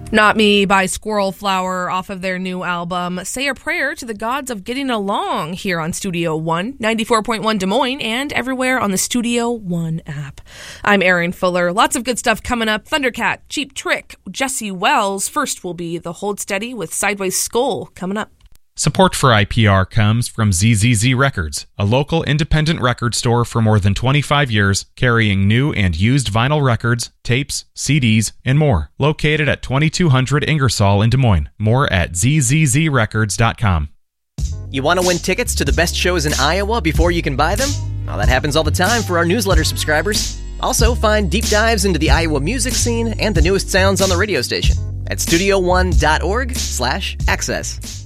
Not Me by Squirrel Flower off of their new album, Say a Prayer to the Gods of Getting Along, here on Studio One, 94.1 Des Moines, and everywhere on the Studio One app. I'm Erin Fuller. Lots of good stuff coming up. Thundercat, Cheap Trick, Jesse Wells. First will be The Hold Steady with Sideways Skull coming up. Support for IPR comes from ZZZ Records, a local independent record store for more than 25 years, carrying new and used vinyl records, tapes, CDs, and more. Located at 2200 Ingersoll in Des Moines. More at zzzrecords.com. You want to win tickets to the best shows in Iowa before you can buy them? Well, that happens all the time for our newsletter subscribers. Also, find deep dives into the Iowa music scene and the newest sounds on the radio station at studio1.org/access.